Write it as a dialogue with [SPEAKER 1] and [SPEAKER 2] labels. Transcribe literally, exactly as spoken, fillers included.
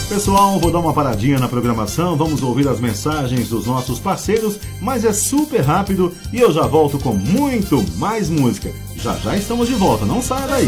[SPEAKER 1] Pessoal, vou dar uma paradinha na programação, vamos ouvir as mensagens dos nossos parceiros, mas é super rápido e eu já volto com muito mais música. Já já estamos de volta, não saia daí.